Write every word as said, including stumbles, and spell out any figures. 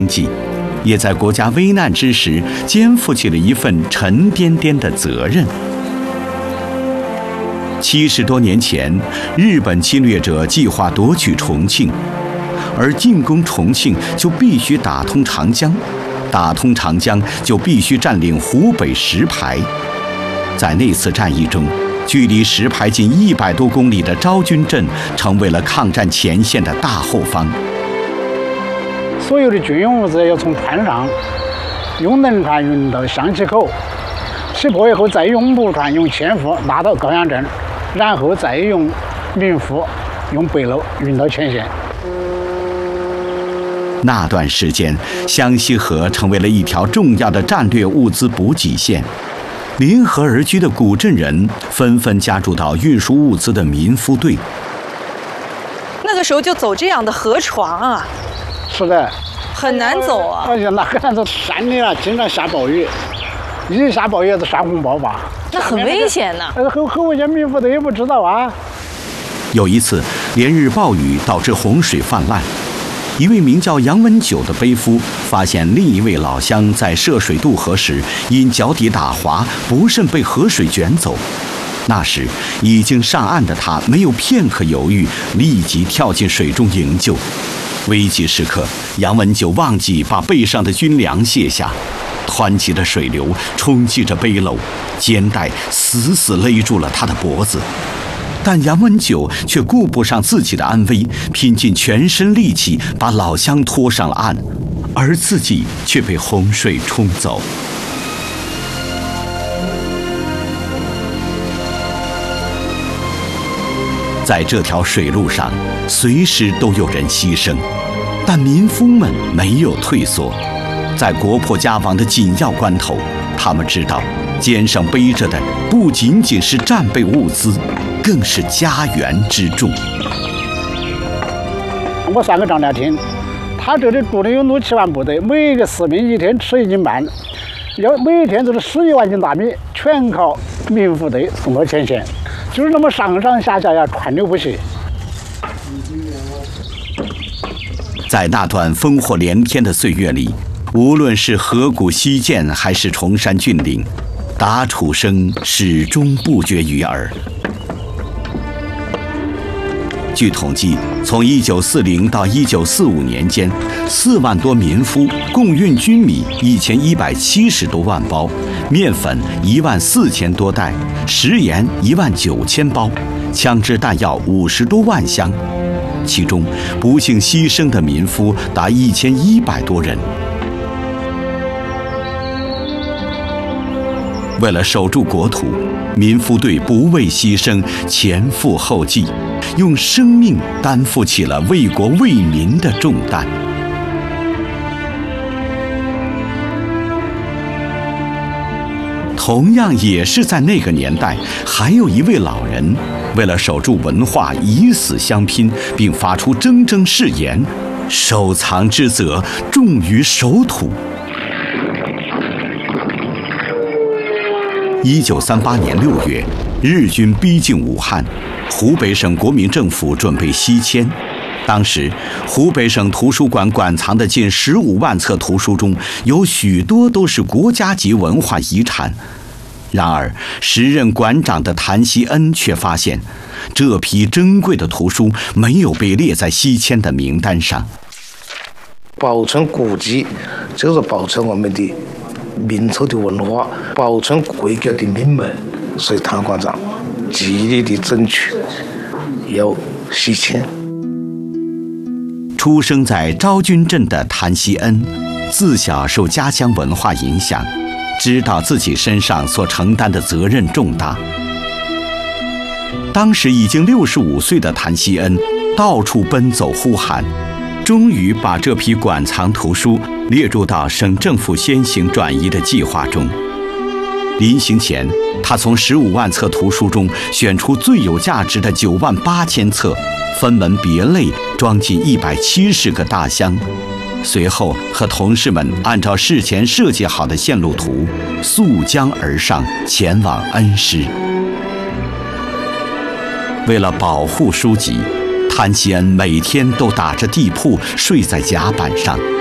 济，也在国家危难之时肩负起了一份沉甸甸的责任。七十多年前，日本侵略者计划夺取重庆，而进攻重庆就必须打通长江，打通长江就必须占领湖北石牌。在那次战役中，距离石牌近一百多公里的昭君镇成为了抗战前线的大后方。 所有的军用物资要从船上用轮船运到湘溪口，起坡以后再用木船用纤夫拉到高阳镇，然后再用民夫用背篓运到前线。 那段时间，湘西河成为了一条重要的战略物资补给线。临河而居的古镇人纷纷加入到运输物资的民夫队。 那个时候就走这样的河床啊， 是的， 很难走啊。 而且那很难走，山里啊经常下暴雨，一下暴雨就山洪爆发， 那很危险呢。 呃，后后些民夫队也不知道啊。 有一次，连日暴雨导致洪水泛滥。一位名叫杨文九的背夫发现另一位老乡在涉水渡河时，因脚底打滑，不慎被河水卷走。那时已经上岸的他没有片刻犹豫，立即跳进水中营救。危急时刻，杨文九忘记把背上的军粮卸下，湍急的水流冲击着背篓，肩带死死勒住了他的脖子。但杨文九却顾不上自己的安危，拼尽全身力气把老乡拖上了岸，而自己却被洪水冲走。在这条水路上，随时都有人牺牲，但民夫们没有退缩。在国破家亡的紧要关头，他们知道肩上背着的不仅仅是战备物资，更是家园之重。 我算个账来听，他这里住的有六七万部队，每一个士兵一天吃一斤半，要每一天都是十一万斤大米，全靠民夫队送到前线，就是那么上上下下呀，川流不息。 在那段烽火连天的岁月里，无论是河谷西涧还是崇山峻岭，打杵声始终不绝于耳。据统计，从一九四零到一九四五年间，四万多民夫共运军米一千一百七十多万包，面粉一万四千多袋，食盐一万九千包，枪支弹药五十多万箱，其中不幸牺牲的民夫达一千一百多人。为了守住国土，民夫队不畏牺牲，前赴后继，用生命担负起了为国为民的重担。同样也是在那个年代，还有一位老人为了守住文化，以死相拼，并发出铮铮誓言：收藏之责重于守土。一九三八年六月，日军逼近武汉，湖北省国民政府准备西迁。当时，湖北省图书馆馆藏的近十五万册图书中，有许多都是国家级文化遗产。然而，时任馆长的谭锡恩却发现，这批珍贵的图书没有被列在西迁的名单上。 保存古籍，就是保存我们的民族的文化，保存国家的命脉，所以谭馆长极力的争取要西迁。 出生在昭君镇的谭锡恩，自小受家乡文化影响，知道自己身上所承担的责任重大。当时已经六十五岁的谭锡恩，到处奔走呼喊，终于把这批馆藏图书列入到省政府先行转移的计划中。临行前，他从十五万册图书中选出最有价值的九万八千册，分门别类装进一百七十个大箱。随后和同事们按照事前设计好的线路图，溯江而上，前往恩施。为了保护书籍，谭锡恩每天都打着地铺睡在甲板上，